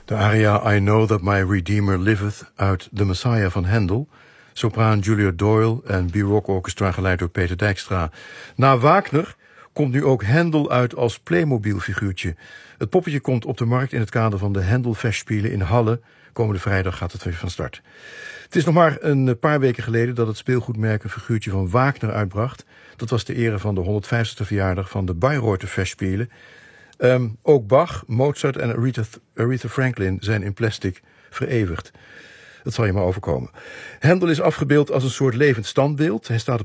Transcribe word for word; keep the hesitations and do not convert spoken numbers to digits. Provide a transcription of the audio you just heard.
De aria I Know That My Redeemer Liveth uit The Messiah van Handel. Sopraan Julia Doyle en B-Rock Orchestra geleid door Peter Dijkstra. Na Wagner komt nu ook Handel uit als Playmobil-figuurtje. Het poppetje komt op de markt in het kader van de Handel Festspielen in Halle. Komende vrijdag gaat het weer van start. Het is nog maar een paar weken geleden dat het speelgoedmerk een figuurtje van Wagner uitbracht. Dat was ter ere van de honderdvijftigste verjaardag van de Bayreuther Festspielen. Um, ook Bach, Mozart en Aretha, Aretha Franklin zijn in plastic vereeuwigd. Dat zal je maar overkomen. Handel is afgebeeld als een soort levend standbeeld. Hij staat op